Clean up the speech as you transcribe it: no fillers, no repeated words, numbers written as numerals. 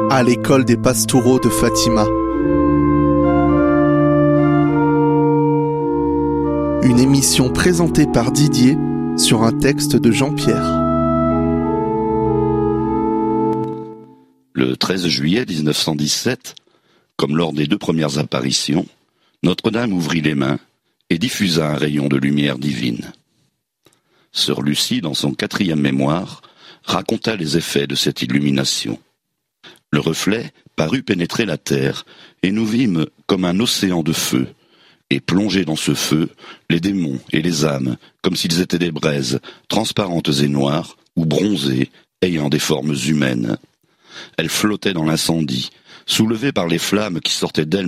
à l'école des Pastoureaux de Fatima. Une émission présentée par Didier sur un texte de Jean-Pierre. Le 13 juillet 1917, comme lors des 2 premières apparitions, Notre-Dame ouvrit les mains et diffusa un rayon de lumière divine. Sœur Lucie, dans son 4e mémoire, raconta les effets de cette illumination. Le reflet parut pénétrer la terre, et nous vîmes comme un océan de feu, et plongés dans ce feu, les démons et les âmes, comme s'ils étaient des braises, transparentes et noires, ou bronzées, ayant des formes humaines. Elles flottaient dans l'incendie, soulevées par les flammes qui sortaient d'elles